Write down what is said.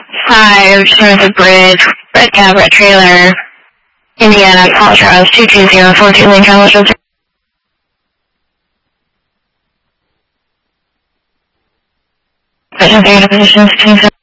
5, North of Bridge, Red Cab, Red Trailer, Indiana, Alcatraz, 22042, Lane Travel. Position 3 to position 15.